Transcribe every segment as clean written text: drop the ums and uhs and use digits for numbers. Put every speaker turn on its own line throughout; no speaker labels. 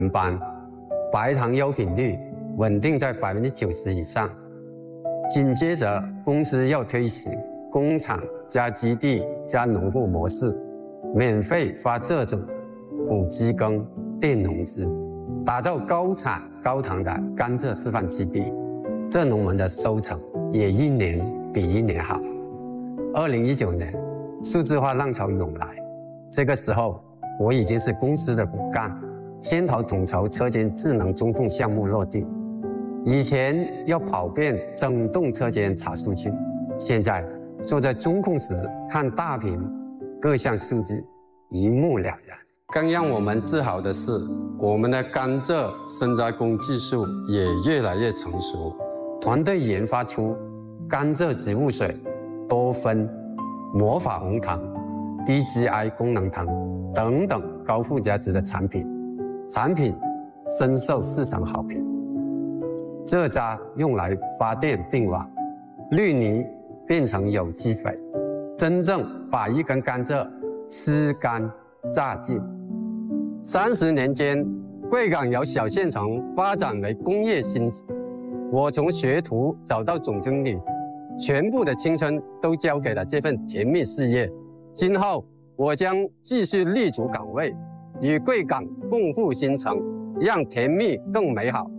班，白糖优品率稳定在90%以上。紧接着，公司要推行工厂加基地加农户模式，免费发这种补机耕电农资，打造高产高糖的甘蔗示范基地。这农民的收成也一年比一年好。2019年，数字化浪潮涌来，这个时候我已经是公司的骨干，牵头统筹车间智能中控项目落地。以前要跑遍整栋车间查数据，现在坐在中控时看大屏，各项数据一目了然。更让我们自豪的是，我们的甘蔗深加工技术也越来越成熟，团队研发出甘蔗植物水、多酚、魔法红糖、低 GI 功能糖等等高附加值的产品深受市场好评。蔗渣用来发电并网，绿泥变成有机肥，真正把一根甘蔗吃干榨净。30年间，贵港由小县城发展为工业新城。我从学徒找到总经理，全部的青春都交给了这份甜蜜事业。今后我将继续立足岗位，与贵港共赴新城，让甜蜜更美好。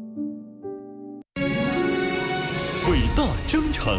伟大征程。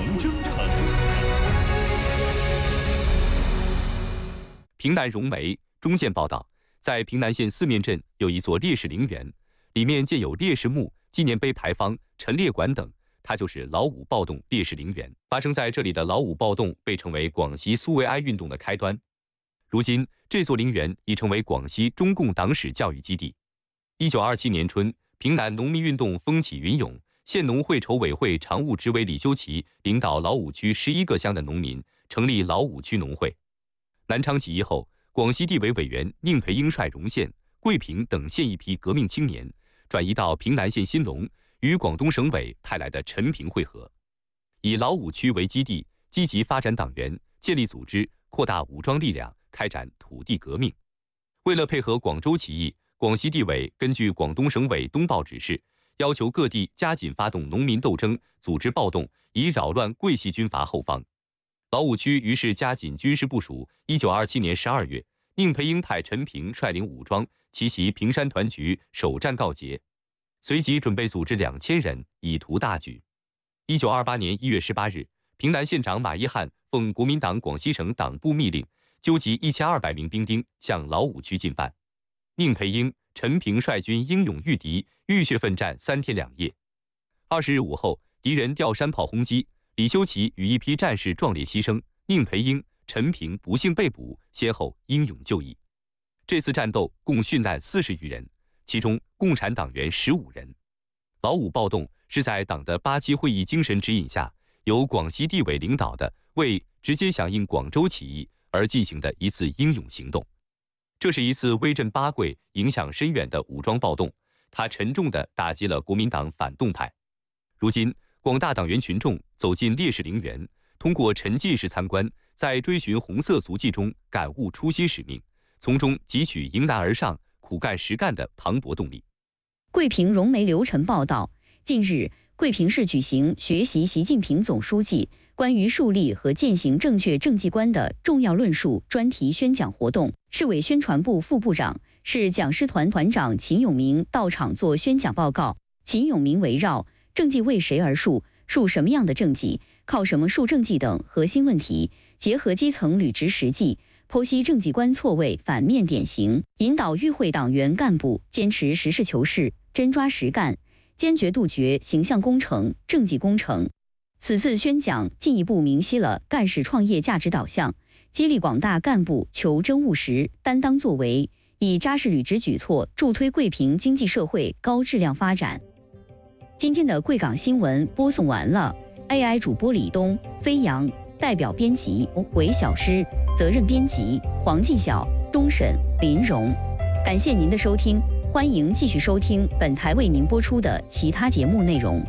平南荣媒中建报道，在平南县四面镇有一座烈士陵园，里面建有烈士墓、纪念碑牌坊、陈列馆等，它就是老五暴动烈士陵园。发生在这里的老五暴动被称为广西苏维埃运动的开端。如今，这座陵园已成为广西中共党史教育基地。1927年春，平南农民运动风起云涌，县农会筹委会常务执委李修齐领导老五区11个乡的农民成立老五区农会。南昌起义后，广西地委委员宁培英率荣县、桂平等县一批革命青年转移到平南县新隆，与广东省委派来的陈平会合，以老五区为基地，积极发展党员，建立组织，扩大武装力量，开展土地革命。为了配合广州起义，广西地委根据广东省委东报指示，要求各地加紧发动农民斗争，组织暴动，以扰乱桂系军阀后方。老五区于是加紧军事部署。1927年12月，宁培英派陈平率领武装奇袭平山团局，首战告捷。随即准备组织2000人，以图大举。1928年1月18日，平南县长马一汉奉国民党广西省党部密令，纠集1200名兵丁向老五区进犯。宁培英、陈平率军英勇御敌，浴血奋战3天2夜。20日午后，敌人调山炮轰击，李修齐与一批战士壮烈牺牲，宁培英、陈平不幸被捕，先后英勇就义。这次战斗共殉难40余人，其中共产党员15人。老五暴动是在党的8期会议精神指引下，由广西地委领导的为直接响应广州起义而进行的一次英勇行动。这是一次威震八桂、影响深远的武装暴动，它沉重地打击了国民党反动派。如今，广大党员群众走进烈士陵园，通过沉浸式参观，在追寻红色足迹中感悟初心使命，从中汲取迎难而上、苦干实干的磅礴动力。
桂平荣媒刘晨报道，近日，桂平市举行学习习近平总书记关于树立和践行正确政绩观的重要论述专题宣讲活动。市委宣传部副部长、市讲师团团长秦永明到场做宣讲报告。秦永明围绕政绩为谁而树、树什么样的政绩、靠什么树政绩等核心问题，结合基层履职实际，剖析政绩观错位反面典型，引导与会党员干部坚持实事求是、真抓实干，坚决杜绝形象工程、政绩工程。此次宣讲进一步明晰了干事创业价值导向，激励广大干部求真务实、担当作为，以扎实履职举措助推桂平经济社会高质量发展。今天的贵港新闻播送完了 ，AI 主播李东、飞扬，代表编辑韦小诗，责任编辑黄继晓、钟审、林荣。感谢您的收听，欢迎继续收听本台为您播出的其他节目内容。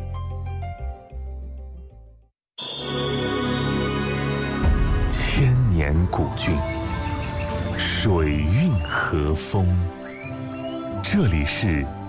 千年古郡，水韵和风，这里是